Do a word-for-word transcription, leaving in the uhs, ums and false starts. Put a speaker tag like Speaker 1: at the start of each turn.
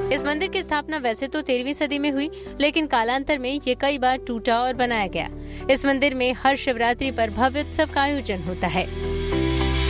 Speaker 1: इस मंदिर की स्थापना वैसे तो तेरहवीं सदी में हुई, लेकिन कालांतर में ये कई बार टूटा और बनाया गया। इस मंदिर में हर शिवरात्रि पर भव्य उत्सव का आयोजन होता है।